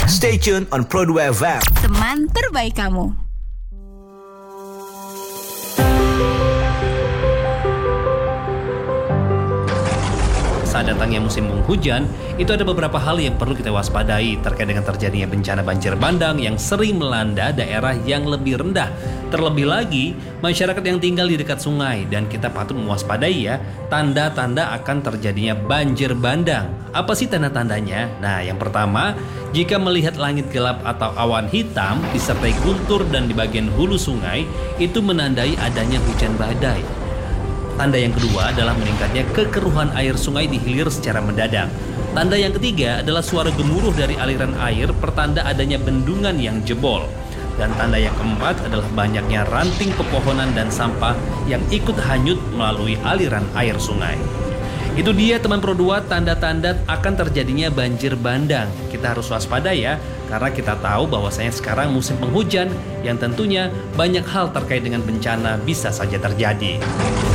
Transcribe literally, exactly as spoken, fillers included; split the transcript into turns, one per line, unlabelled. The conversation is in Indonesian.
Stay tuned on Pro dua F M.
Teman terbaik kamu.
Saat datangnya musim penghujan, itu ada beberapa hal yang perlu kita waspadai terkait dengan terjadinya bencana banjir bandang yang sering melanda daerah yang lebih rendah. Terlebih lagi, masyarakat yang tinggal di dekat sungai, dan kita patut mewaspadai ya, tanda-tanda akan terjadinya banjir bandang. Apa sih tanda-tandanya? Nah, yang pertama, jika melihat langit gelap atau awan hitam disertai guntur dan di bagian hulu sungai, itu menandai adanya hujan badai. Tanda yang kedua adalah meningkatnya kekeruhan air sungai di hilir secara mendadak. Tanda yang ketiga adalah suara gemuruh dari aliran air pertanda adanya bendungan yang jebol. Dan tanda yang keempat adalah banyaknya ranting pepohonan dan sampah yang ikut hanyut melalui aliran air sungai. Itu dia teman Pro dua, tanda-tanda akan terjadinya banjir bandang. Kita harus waspada ya, karena kita tahu bahwasanya sekarang musim penghujan yang tentunya banyak hal terkait dengan bencana bisa saja terjadi.